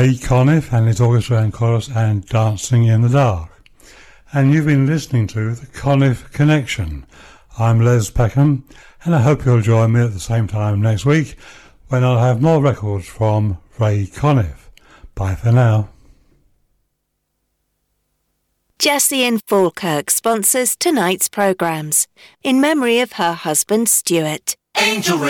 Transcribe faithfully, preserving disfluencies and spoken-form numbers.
Ray Conniff and his orchestra and chorus and Dancing in the Dark. And you've been listening to The Conniff Connection. I'm Les Peckham, and I hope you'll join me at the same time next week when I'll have more records from Ray Conniff. Bye for now. Jessie in Falkirk sponsors tonight's programmes in memory of her husband Stuart. Angel